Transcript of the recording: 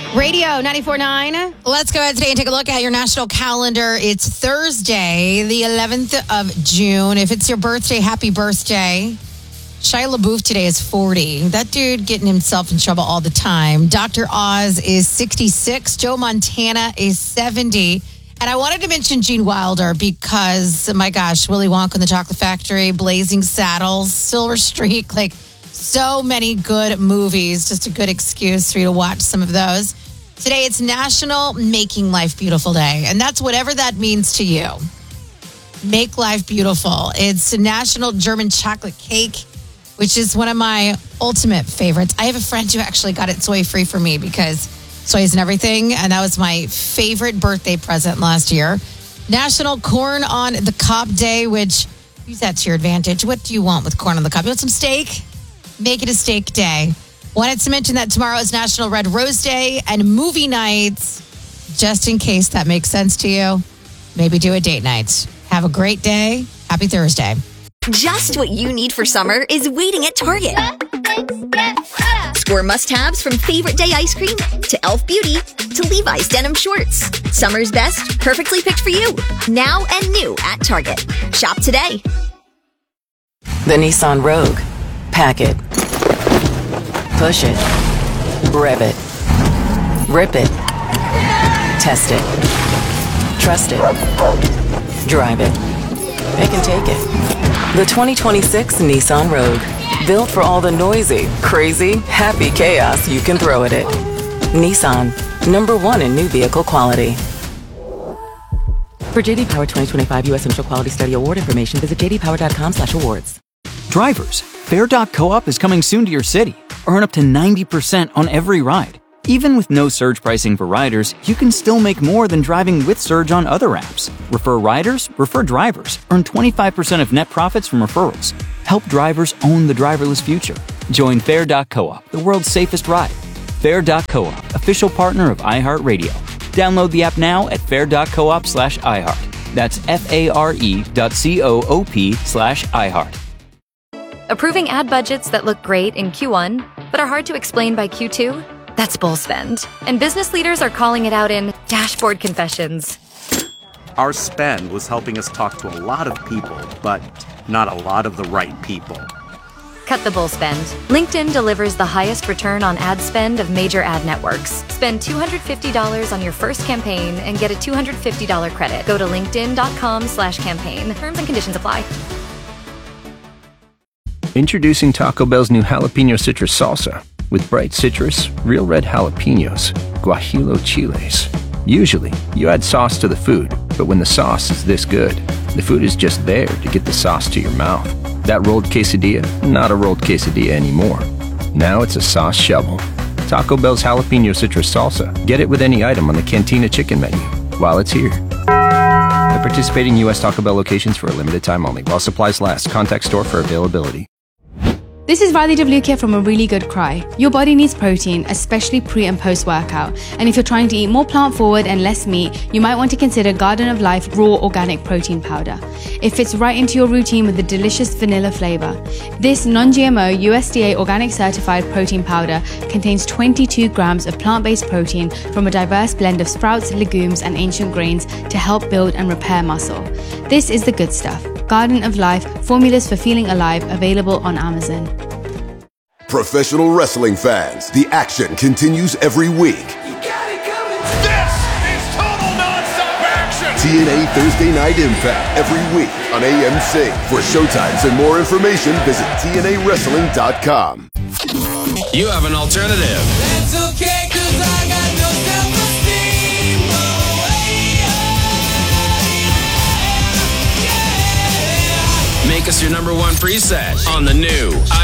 Radio 94.9. Let's go ahead today and take a look at your national calendar. It's Thursday, the 11th of June. If it's your birthday, happy birthday. Shia LaBeouf today is 40. That dude getting himself in trouble all the time. Dr. Oz is 66. Joe Montana is 70. And I wanted to mention Gene Wilder because, my gosh, Willy Wonka and the Chocolate Factory, Blazing Saddles, Silver Streak, like so many good movies. Just a good excuse for you to watch some of those. Today, it's National Making Life Beautiful Day. And that's whatever that means to you. Make life beautiful. It's National German Chocolate Cake, which is one of my ultimate favorites. I have a friend who actually got it soy-free for me because soy is in everything. And that was my favorite birthday present last year. National Corn on the Cob Day, which, use that to your advantage. What do you want with corn on the cob? You want some steak? Make it a steak day. Wanted to mention that tomorrow is National Red Rose Day and movie nights. Just in case that makes sense to you, maybe do a date night. Have a great day. Happy Thursday. Just what you need for summer is waiting at Target. Score must-haves from Favorite Day ice cream to Elf Beauty to Levi's denim shorts. Summer's best, perfectly picked for you. Now and new at Target. Shop today. The Nissan Rogue. Pack it. Push it. Rev it. Rip it. Test it. Trust it. Drive it. Pick and take it. The 2026 Nissan Rogue. Built for all the noisy, crazy, happy chaos you can throw at it. Nissan. #1 in new vehicle quality. For JD Power 2025 U.S. Initial Quality Study Award information, visit jdpower.com/awards. Drivers, Fair.coop is coming soon to your city. Earn up to 90% on every ride. Even with no surge pricing for riders, you can still make more than driving with surge on other apps. Refer riders, refer drivers. Earn 25% of net profits from referrals. Help drivers own the driverless future. Join Fair.coop, the world's safest ride. Fair.coop, official partner of iHeartRadio. Download the app now at fair.coop/iHeart. That's FARE.coop/iHeart. Approving ad budgets that look great in Q1, but are hard to explain by Q2? That's bull spend. And business leaders are calling it out in dashboard confessions. Our spend was helping us talk to a lot of people, but not a lot of the right people. Cut the bull spend. LinkedIn delivers the highest return on ad spend of major ad networks. Spend $250 on your first campaign and get a $250 credit. Go to linkedin.com/campaign. Terms and conditions apply. Introducing Taco Bell's new jalapeno citrus salsa. With bright citrus, real red jalapenos, guajillo chiles. Usually, you add sauce to the food, but when the sauce is this good, the food is just there to get the sauce to your mouth. That rolled quesadilla, not a rolled quesadilla anymore. Now it's a sauce shovel. Taco Bell's jalapeno citrus salsa. Get it with any item on the Cantina chicken menu while it's here. At participating U.S. Taco Bell locations for a limited time only. While supplies last. Contact store for availability. This is Riley WK from A Really Good Cry. Your body needs protein, especially pre and post workout. And if you're trying to eat more plant forward and less meat, you might want to consider Garden of Life Raw Organic Protein Powder. It fits right into your routine with a delicious vanilla flavor. This non-GMO USDA organic certified protein powder contains 22 grams of plant-based protein from a diverse blend of sprouts, legumes, and ancient grains to help build and repair muscle. This is the good stuff. Garden of Life, formulas for feeling alive, available on Amazon. Professional wrestling fans, the action continues every week. You got it coming. This is total non-stop action. TNA Thursday Night Impact every week on AMC. For showtimes and more information, visit TNAWrestling.com. You have an alternative. That's okay, 'cause I got no self-esteem. Oh, yeah. Make us your #1 preset on the new